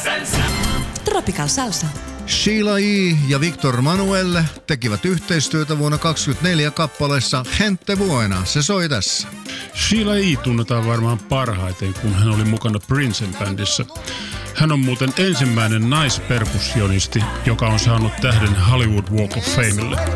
Tropical Salsa. Sheila E. ja Victor Manuel tekivät yhteistyötä vuonna 2024 kappaleessa Gente Buena. Se soi tässä. Sheila E. tunnetaan varmaan parhaiten, kun hän oli mukana Princen bändissä. Hän on muuten ensimmäinen naisperkussionisti, joka on saanut tähden Hollywood Walk of Famelle.